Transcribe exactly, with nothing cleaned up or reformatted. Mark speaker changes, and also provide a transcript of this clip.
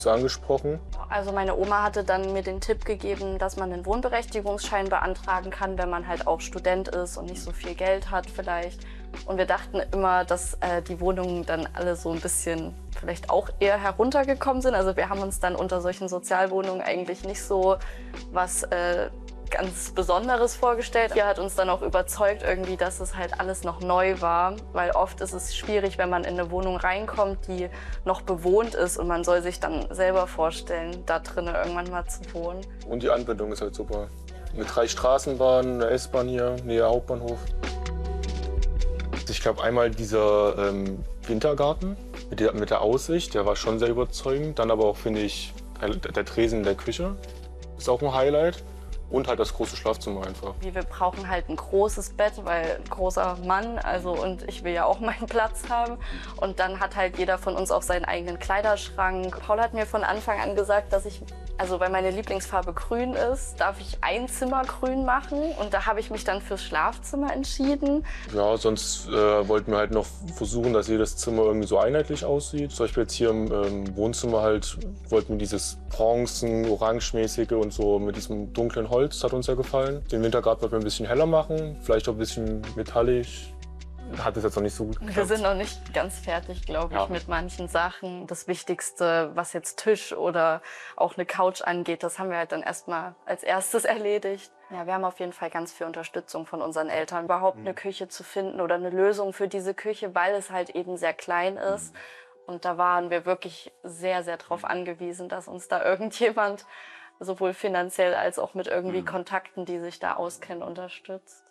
Speaker 1: angesprochen.
Speaker 2: Also meine Oma hatte dann mir den Tipp gegeben, dass man einen Wohnberechtigungsschein beantragen kann, wenn man halt auch Student ist und nicht so viel Geld hat vielleicht. Und wir dachten immer, dass äh, die Wohnungen dann alle so ein bisschen vielleicht auch eher heruntergekommen sind. Also wir haben uns dann unter solchen Sozialwohnungen eigentlich nicht so was äh, ganz Besonderes vorgestellt. Er hat uns dann auch überzeugt irgendwie, dass es halt alles noch neu war, weil oft ist es schwierig, wenn man in eine Wohnung reinkommt, die noch bewohnt ist und man soll sich dann selber vorstellen, da drinnen irgendwann mal zu wohnen.
Speaker 1: Und die Anbindung ist halt super. Mit drei Straßenbahnen, eine S-Bahn hier, näher Hauptbahnhof. Ich glaube einmal dieser ähm, Wintergarten mit der, mit der Aussicht, der war schon sehr überzeugend. Dann aber auch, finde ich, der Tresen in der Küche ist auch ein Highlight. Und halt das große Schlafzimmer einfach.
Speaker 2: Wir brauchen halt ein großes Bett, weil ein großer Mann, also und ich will ja auch meinen Platz haben. Und dann hat halt jeder von uns auch seinen eigenen Kleiderschrank. Paul hat mir von Anfang an gesagt, dass ich, also weil meine Lieblingsfarbe grün ist, darf ich ein Zimmer grün machen. Und da habe ich mich dann fürs Schlafzimmer entschieden.
Speaker 1: Ja, sonst äh, wollten wir halt noch versuchen, dass jedes Zimmer irgendwie so einheitlich aussieht. Zum Beispiel jetzt hier im ähm, Wohnzimmer halt wollten wir dieses Bronzen, Orangemäßige und so mit diesem dunklen Holz. Das hat uns ja gefallen. Den Wintergarten wollten wir ein bisschen heller machen, vielleicht auch ein bisschen metallisch. Hat es jetzt noch nicht so gut geklappt.
Speaker 2: Wir sind noch nicht ganz fertig, glaube ich, ja. mit manchen Sachen. Das Wichtigste, was jetzt Tisch oder auch eine Couch angeht, das haben wir halt dann erstmal als erstes erledigt. Ja, wir haben auf jeden Fall ganz viel Unterstützung von unseren Eltern, überhaupt eine Küche zu finden oder eine Lösung für diese Küche, weil es halt eben sehr klein ist. Und da waren wir wirklich sehr, sehr darauf angewiesen, dass uns da irgendjemand sowohl finanziell als auch mit irgendwie Kontakten, die sich da auskennen, unterstützt.